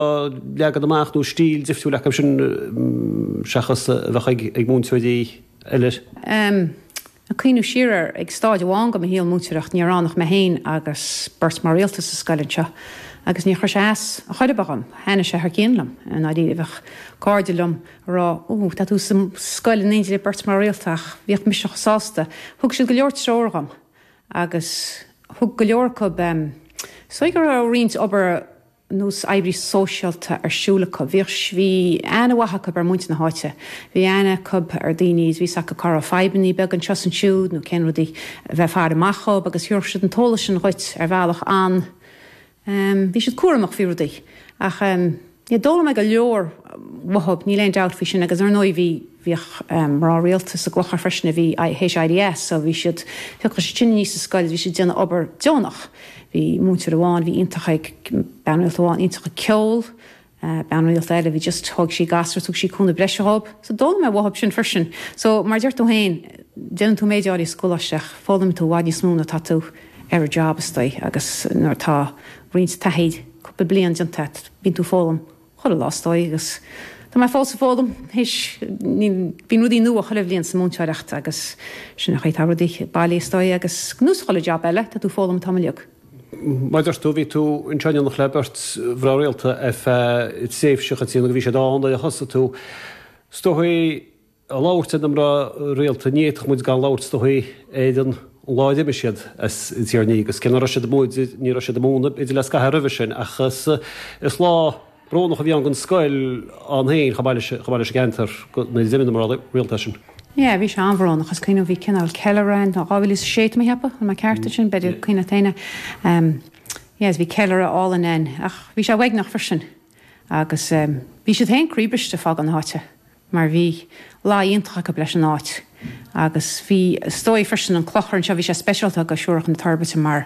leagad amachú stíl ifú le sin seachas bheit ag múnsuidí eile. A cuiinú siar ag stáid bháin go a híal múteach níarránach me héin agus burt mar réaltas sa scoilinse. Agus ní chuir sé a chuide bagam, hena sé ar céanlam an áí bheith cáidelumm rá tá tú scoil néidir burt mar réaltach, bhíoh mis sásta, thug si go leor seórgam agus thug go leor go soigur a rins obair nús eibrí sóisialta arsúlacha bhí ana wathacha ar muint na háite. Bhí ana cub ar daoine bhí sacha cara febanní beag an teas an siúd nó cenradaí bheith fear amachcha agus thuir siad an tola sin chuit ar bhealach an. Bhí siad cuaramach fiúdaí ach dóla me go leor wahab ní leon dealt fi sin agus ar nói bhí rá réaltas a gluchar freisna bhí HIDS so bhí siad thucha sé tin níos sa scoil bhí siad déanana obair deonach. Bhí mútear amháin bhí intacha benúil amháin intacha ceol benúil eile bhí just thug sí gasar tug sí chuna breisehab, so dóla me wahab sin frisin. So mar deart ó héin déanann tú méideáí scoláisteach fálam tú bhaidí smúna tá tú ar a jobbastaí agus nuair tá rins tahéid cuppa blian deantat bín tú fálam chola lástáid agus Tá mai fása fálam bí nudí nua cholah blion sa múnseoireachta agus sinna chuid táradí bailíostáid agus nús chola job eile tá tú fálam tamaileog. Maidir tú ví tú in China nach lebert vrá réalta it séf secha tí bhí sé dáanda a hosa tú stohui a láirte am ra réalta níach muid gan láirt stohui éan láide me siad as tíarní agus cin se múid ní se múna idir le ca rih sin achas is lá brnach a bhí an gon scoil an héin chabaile se gentar na zimime mar réalta sin. Ja, bhí sé anhrán agus cuioine bhí cinál ceileráin á gáhfuil is séit mé hepa an ceirta sin beidir cuioine taine bhí ceile álan in ach bhí sé bhaig nach frisin agus bhí sé héin críbeiste fág an háte mar bhí láíontacha go leis an áit agus bhí stoi frisin an clochann se bhí sé speisialta go siúach an tarbate mar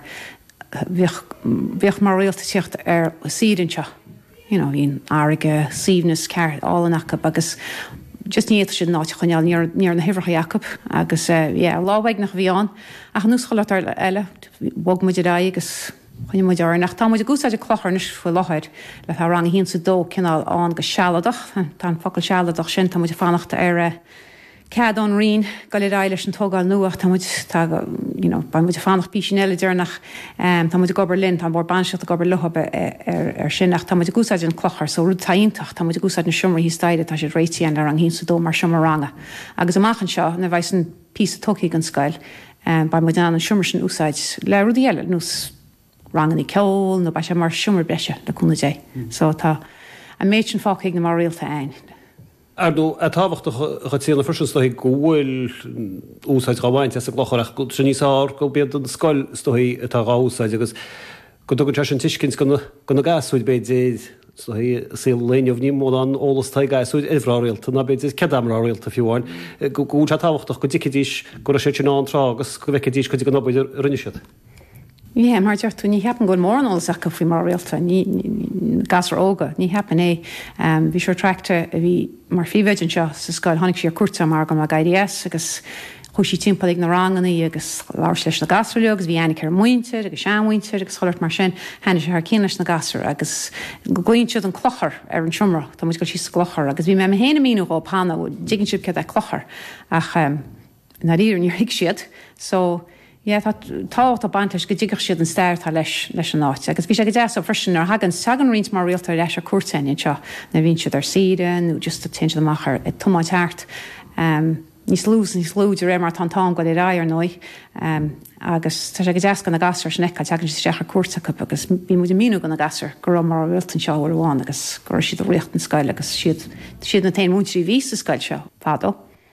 bhíoh mar réalta tíocht ar síidirse hín áige síomnas ceir álanach agus just níiad sin náit chuneal níor na hifracha Jacob agus láhaig nach bhíán ach nús chola eile bog muidir agus chuine muidir nach tá muidir gúsáide clocharnis fu láthir le tá rang hín sa dó cinál an go sealadach tá focail sealadach sin tá muidir fannachta ar ceadán rion go le raile an tógáil nuach tá ba muidir fannach bí sin eile dearnach tá muidir gobar linn tá mór banseach a gobar luhabe ar sinach tá muidir gúsáid an clochar so rud taíntach tá muidir gúsáid na siomra hí staide tá sé réitiían ar an hín sa dó mar siomar ranga agus amachchan seo na bhaith an pí a tocaí an scail ba muid an siomar sin úsáid le rudí eile nús rangan í ceol nó ba sé mar siomar breise leúna dé so tá a méid sin fácaigh na mar réalta ein. Ardú a táhacht tíanana frisin gohfuil úsáid gáhaint a gglocharach go sin níosá go bead an scoil stoí atá gáúsáid agus go go sin tiiscins gona gasúid beid sí léineh ní mód an ólas tá gasúid ihráréalta na beid cedamráréalta fiúháin go táhachtach go dicadís go sé sin anrá agus go bheicedís go go nóid rinne siad. Ní mar deart tú ní heapan go mór anolaach go fao mar réalta ní gasar óga, ní heapan bhí seir tracta a bhí mar fihaidir seo sa scoil tháinig sé cuata mar go GDS agus chuisí timppla ag na ranganí agus láir leis na gasarú agus bhí anna ar muinte agus seanhainte agus choirt mar sin hena sé cin leis na gasar agus gointead an clochar ar an siomra, tá muid go sí clochar agus bhí me héna míú á pána bh digann siad ce a clochar ach na ríir ní hiic siad so tá bantais go ddíigeh siad an stair tá leis an áit. agus bhí sé go dé frisin ar hagan sagan rint mar réaltar leis a cuatain seo na bhín siad ar sian nó just a tin amachar i tomáteart. Níos lúidir ré mar tantá go i ráir nói agus tá sé go deas gan na gasar snecha tegann si seachar cuatacha agus bí muidir míú gan na gasar go mar bhiltain seo bháin agus gur siad a réocht an scail agus siad na tain múntrí ví a scail seo fádó.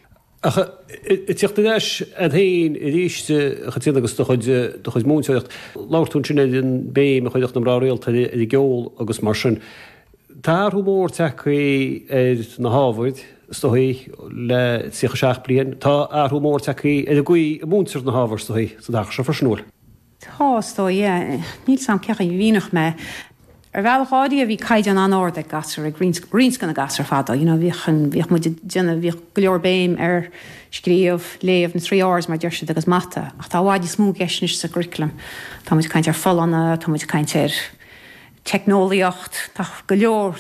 Tíocht leis a héin i ríiste chatíana agus do chuid múnseocht láirtún sin an bé me chuideach na ráréalta i geol agus mar sin. Táú mór techaí na hábhaid stoí le sicha seach blion, tá áthú mór techaí a goí múnseir na hábhar stoí sa d se farsnúil. Tá stoi níl sam cecha bhínach me. Ar bhealcháidí a bhí caiid an anáir ag gasar ag rins gan na gasar fada, bhíoh mu déanana bhíoh go leor béim ar scríomh léomh na 3 áras mar deirse agus mata ach tá bháidí smú geisnis sa curriculum. Tá muid caint ar fallánna, tá muid caint ar technoliacht, tá go leor